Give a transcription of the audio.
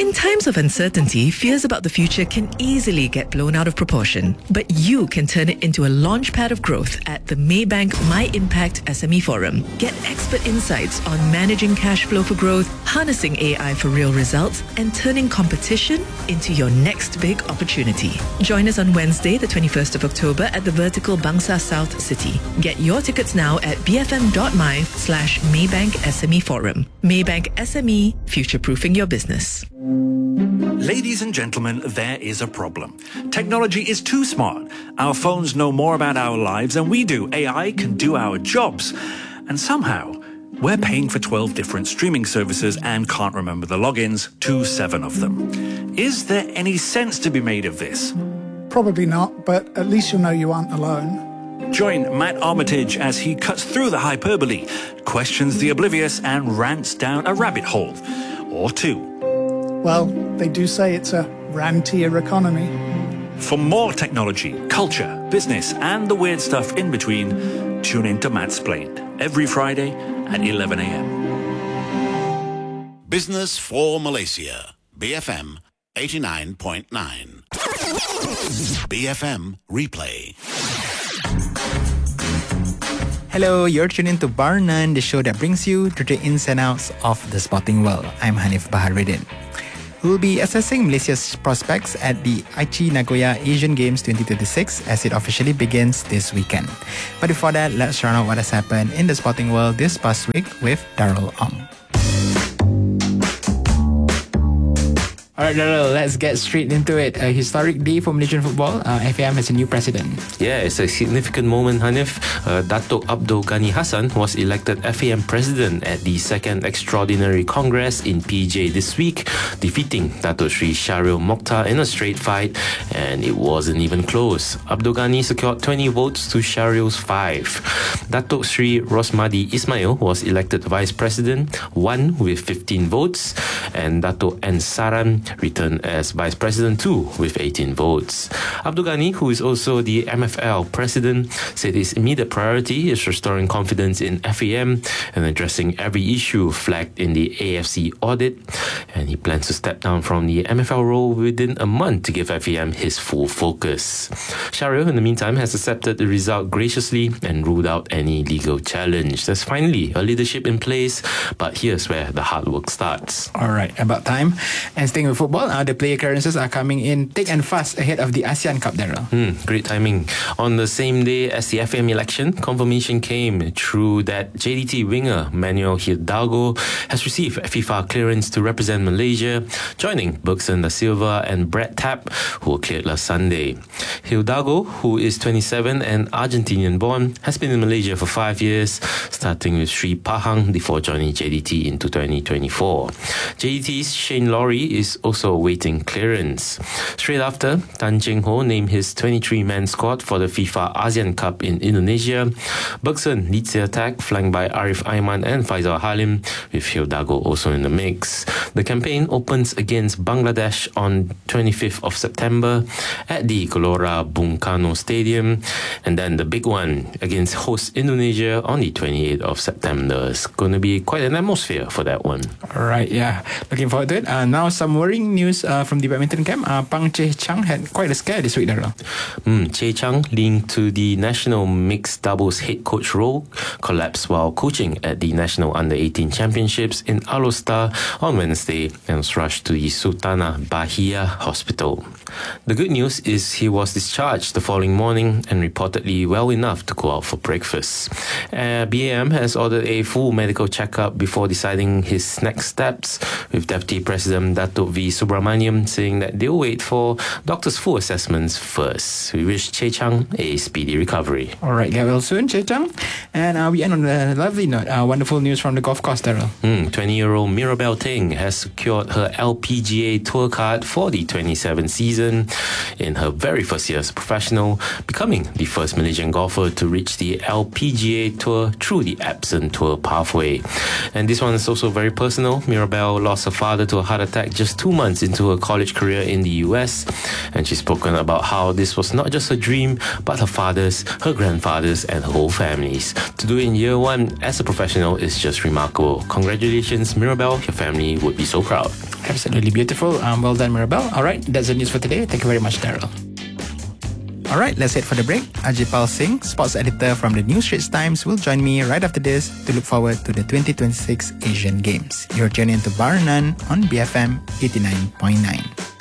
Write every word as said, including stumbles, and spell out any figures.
In times of uncertainty, fears about the future can easily get blown out of proportion. But you can turn it into a launchpad of growth at the Maybank My Impact S M E Forum. Get expert insights on managing cash flow for growth, harnessing A I for real results, and turning competition into your next big opportunity. Join us on Wednesday, the twenty-first of October at the Vertical Bangsa South City. Get your tickets now at bfm.my slash Maybank SME Forum. Maybank S M E, future-proofing your business. Ladies and gentlemen, there is a problem. Technology is too smart. Our phones know more about our lives than we do. A I can do our jobs. And somehow, we're paying for twelve different streaming services and can't remember the logins to seven of them. Is there any sense to be made of this? Probably not, but at least you'll know you aren't alone. Join Matt Armitage as he cuts through the hyperbole, questions the oblivious, and rants down a rabbit hole. Or two. Well, they do say it's a rantier economy. For more technology, culture, business, and the weird stuff in between, tune in to Mattsplained every Friday at eleven a.m. Business for Malaysia. B F M eighty-nine point nine. B F M Replay. Hello, you're tuning in to Bar None, the show that brings you to the ins and outs of the sporting world. I'm Hanif Baharuddin. We'll be assessing Malaysia's prospects at the Aichi Nagoya Asian Games twenty twenty-six as it officially begins this weekend. But before that, let's run out what has happened in the sporting world this past week with Darrell Ong. Alright, Darrell, let's get straight into it. A historic day for Malaysian football. Uh, F A M has a new president. Yeah, it's a significant moment, Hanif. Uh, Datuk Abdul Ghani Hassan was elected F A M president at the second Extraordinary Congress in P J this week, defeating Datuk Sri Syahril Mokhtar in a straight fight, and it wasn't even close. Abdul Ghani secured twenty votes to Syahril's five. Datuk Sri Rosmadi Ismail was elected vice president, won with fifteen votes, and Datuk N. Saran returned as Vice President two with eighteen votes. Abdul Ghani, who is also the M F L President, said his immediate priority is restoring confidence in F A M and addressing every issue flagged in the A F C audit, and he plans to step down from the M F L role within a month to give F A M his full focus. Syahril, in the meantime, has accepted the result graciously and ruled out any legal challenge. There's finally a leadership in place, but here's where the hard work starts. Alright, about time. And staying with football, uh, the player clearances are coming in thick and fast ahead of the ASEAN Cup, Darrell. Hmm, great timing. On the same day as the F A M election, confirmation came through that J D T winger Manuel Hidalgo has received FIFA clearance to represent Malaysia, joining Bergson Da Silva and Brad Tapp, who were cleared last Sunday. Hidalgo, who is twenty-seven and Argentinian-born, has been in Malaysia for five years, starting with Sri Pahang before joining J D T in twenty twenty-four. J D T's Shane Laurie is also awaiting clearance. Straight after, Tan Cheng Ho named his twenty-three-man squad for the FIFA ASEAN Cup in Indonesia. Bergson leads the attack, flanked by Arif Aiman and Faisal Halim, with Hidalgo also in the mix. The campaign opens against Bangladesh on twenty-fifth of September at the Gelora Bung Karno Stadium, and then the big one against host Indonesia on the twenty-eighth of September. It's going to be quite an atmosphere for that one. Alright, yeah. Looking forward to it. Uh, now some worrying news uh, from the badminton camp. Uh, Pang Che Chang had quite a scare this week, Darrell. Mm, Che Chang, linked to the national mixed doubles head coach role, collapsed while coaching at the National Under eighteen Championships in Alor on Wednesday and was rushed to the Sultanah Bahia Hospital. The good news is he was discharged the following morning and reportedly well enough to go out for breakfast. Uh, B A M has ordered a full medical checkup before deciding his next steps, with Deputy President Datuk V. Subramaniam saying that they'll wait for doctors' full assessments first. We wish Che Chang a speedy recovery. Alright, get well soon, Che Chang. And uh, we end on a lovely note. Uh, wonderful news from the golf course, Darrell. Mm, twenty-year-old Mirabelle Teng has secured her L P G A Tour card for the twenty-seven season in her very first year as a professional, becoming the first Malaysian golfer to reach the L P G A Tour through the Epson Tour pathway. And this one is also very personal. Mirabelle lost her father to a heart attack just two months into her college career in the U S, and she's spoken about how this was not just her dream, but her father's, her grandfather's, and her whole family's. To do it in year one as a professional is just remarkable. Congratulations, Mirabelle. Your family would be so proud. Absolutely beautiful. Um, well done, Mirabelle. All right, that's the news for today. Thank you very much, Daryl. All right, let's head for the break. Ajipal Singh, sports editor from the New Straits Times, will join me right after this to look forward to the twenty twenty-six Asian Games. You're tuning into Bar None on B F M eighty-nine point nine.